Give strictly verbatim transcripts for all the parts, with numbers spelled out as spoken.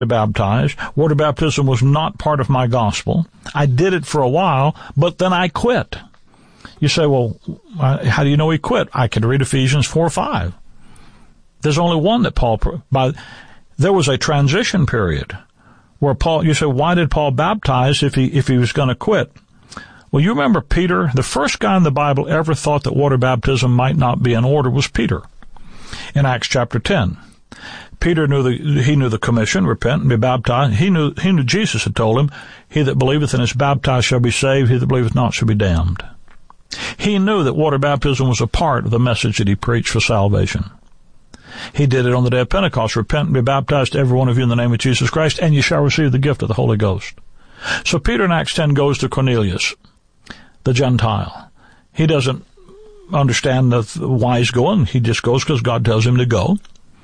baptized. Water baptism was not part of my gospel. I did it for a while, but then I quit. You say, well, how do you know he quit? I could read Ephesians four five. There's only one that Paul, by, there was a transition period where Paul, you say, why did Paul baptize if he, if he was going to quit? Well, you remember Peter, the first guy in the Bible ever thought that water baptism might not be in order was Peter in Acts chapter ten. Peter knew the, he knew the commission, repent and be baptized. He knew, he knew Jesus had told him, he that believeth and is baptized shall be saved, he that believeth not shall be damned. He knew that water baptism was a part of the message that he preached for salvation. He did it on the day of Pentecost. Repent and be baptized, every one of you, in the name of Jesus Christ, and you shall receive the gift of the Holy Ghost. So Peter in Acts ten goes to Cornelius, the Gentile. He doesn't understand the, why he's going. He just goes because God tells him to go.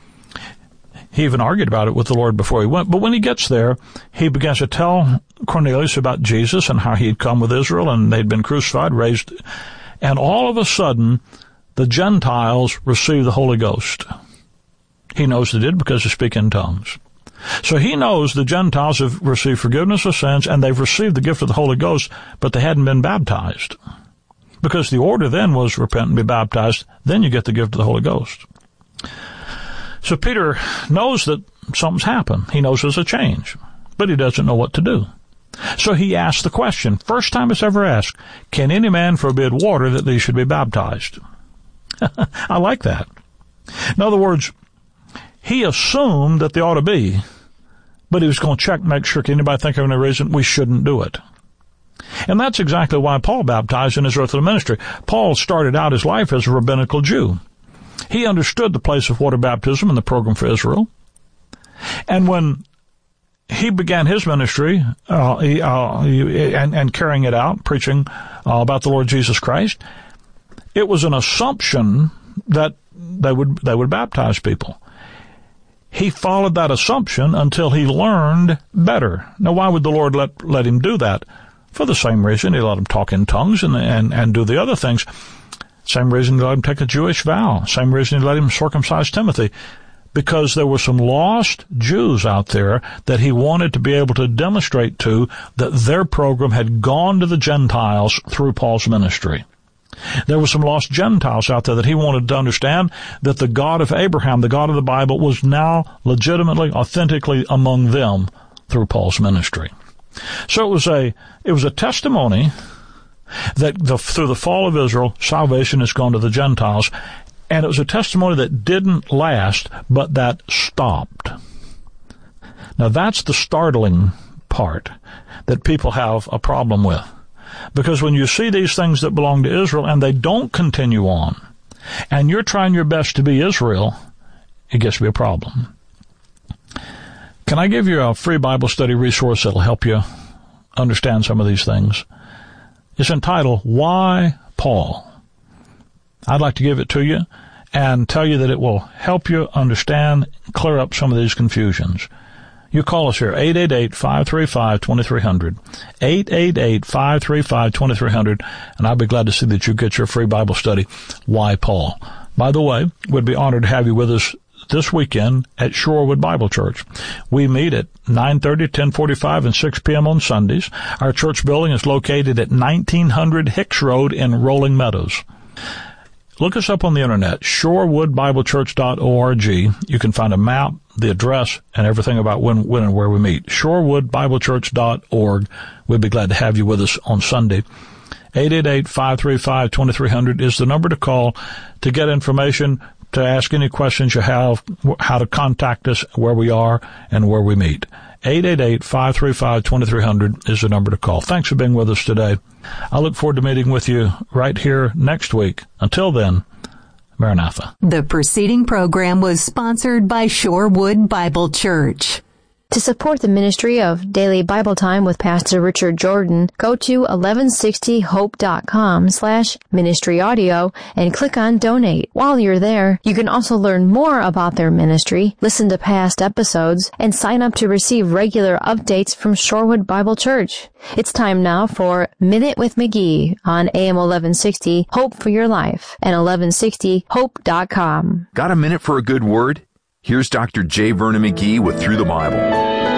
He even argued about it with the Lord before he went. But when he gets there, he begins to tell Cornelius about Jesus and how he had come with Israel and they'd been crucified, raised. And all of a sudden, the Gentiles receive the Holy Ghost. He knows they did because they speak in tongues. So he knows the Gentiles have received forgiveness of sins and they've received the gift of the Holy Ghost, but they hadn't been baptized. Because the order then was repent and be baptized, then you get the gift of the Holy Ghost. So Peter knows that something's happened. He knows there's a change, but he doesn't know what to do. So he asks the question, first time it's ever asked, can any man forbid water that they should be baptized? I like that. In other words, he assumed that they ought to be, but he was going to check, make sure, can anybody think of any reason we shouldn't do it? And that's exactly why Paul baptized in his earthly ministry. Paul started out his life as a rabbinical Jew. He understood the place of water baptism in the program for Israel. And when he began his ministry uh, he, uh, he, and, and carrying it out, preaching uh, about the Lord Jesus Christ, it was an assumption that they would they would baptize people. He followed that assumption until he learned better. Now, why would the Lord let let him do that? For the same reason he let him talk in tongues and and, and do the other things. Same reason he let him take a Jewish vow. Same reason he let him circumcise Timothy. Because there were some lost Jews out there that he wanted to be able to demonstrate to that their program had gone to the Gentiles through Paul's ministry. There were some lost Gentiles out there that he wanted to understand that the God of Abraham, the God of the Bible, was now legitimately, authentically among them through Paul's ministry. So it was a, it was a testimony that the, through the fall of Israel, salvation has gone to the Gentiles. And it was a testimony that didn't last, but that stopped. Now that's the startling part that people have a problem with. Because when you see these things that belong to Israel and they don't continue on, and you're trying your best to be Israel, it gets to be a problem. Can I give you a free Bible study resource that'll help you understand some of these things? It's entitled, Why Paul? I'd like to give it to you and tell you that it will help you understand, clear up some of these confusions. You call us here, eight eight eight, five three five, two three zero zero, eight eight eight, five three five, two three zero zero, and I'll be glad to see that you get your free Bible study, Why Paul? By the way, we'd be honored to have you with us this weekend at Shorewood Bible Church. We meet at nine thirty, ten forty-five, and six p.m. on Sundays. Our church building is located at nineteen hundred Hicks Road in Rolling Meadows. Look us up on the internet, shorewood bible church dot org. You can find a map, the address, and everything about when, when and where we meet. shorewood bible church dot org. We'd be glad to have you with us on Sunday. eight eight eight, five three five, two three zero zero is the number to call to get information, to ask any questions you have, how to contact us, where we are, and where we meet. eight eight eight, five three five, two three zero zero is the number to call. Thanks for being with us today. I look forward to meeting with you right here next week. Until then, Maranatha. The preceding program was sponsored by Shorewood Bible Church. To support the ministry of Daily Bible Time with Pastor Richard Jordan, go to eleven sixty hope dot com slash ministry audio and click on Donate. While you're there, you can also learn more about their ministry, listen to past episodes, and sign up to receive regular updates from Shorewood Bible Church. It's time now for Minute with McGee on A M eleven sixty, Hope for Your Life, and eleven sixty hope dot com. Got a minute for a good word? Here's Doctor J. Vernon McGee with Through the Bible.